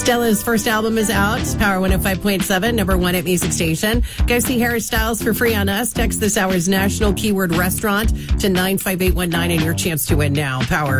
Stella's first album is out. Power 105.7, number one at Music Station. Go see Harry Styles for free on us. Text this hour's national keyword restaurant to 95819 and your chance to win now. Power